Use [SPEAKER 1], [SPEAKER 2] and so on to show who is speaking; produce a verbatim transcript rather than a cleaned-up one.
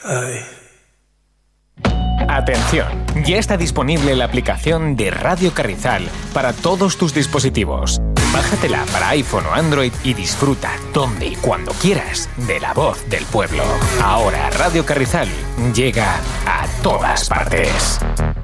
[SPEAKER 1] Ay.
[SPEAKER 2] Atención, ya está disponible la aplicación de Radio Carrizal para todos tus dispositivos. Bájatela para iPhone o Android y disfruta donde y cuando quieras de la voz del pueblo. Ahora Radio Carrizal llega a todas partes.